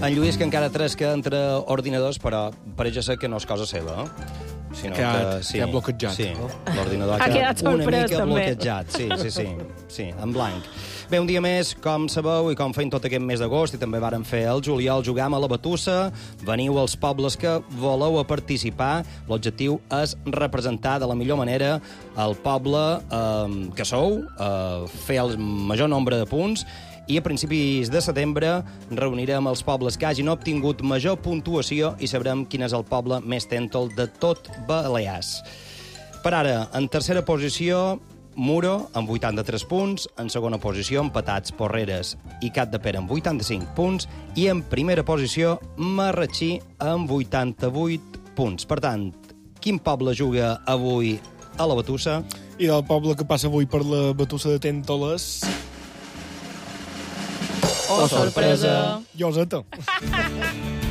En Lluís, que encara tresca entre ordinadors, però pareix ser que no és cosa seva, sinó que ha bloquejat. Sí, l'ordinador Ha quedat una sorprès, mica també. bloquejat. Sí, en blanc. Bé, un dia més, com sabeu, i com feim tot aquest mes d'agost, i també vàrem fer el juliol, jugam a la Batussa, veniu als pobles que voleu a participar. L'objectiu és representar de la millor manera el poble que sou, fer el major nombre de punts, i a principis de setembre reunirem els pobles que hagin obtingut major puntuació i sabrem quin és el poble més tèntol de tot Balears. Per ara, en tercera posició, Muro, amb 83 punts. En segona posició, empatats Porreres i Capdepera, amb 85 punts. I en primera posició, Marratxí, amb 88 punts. Per tant, quin poble juga avui a la Batussa? I del poble que passa avui per la Batussa de Tèntoles... Oh, sorpresa! Lloseta.